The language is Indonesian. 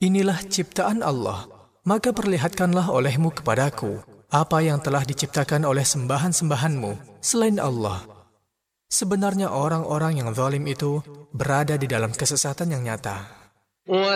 Inilah ciptaan Allah, maka perlihatkanlah olehmu kepadaku apa yang telah diciptakan oleh sembahan-sembahanmu selain Allah. Sebenarnya orang-orang yang zalim itu berada di dalam kesesatan yang nyata.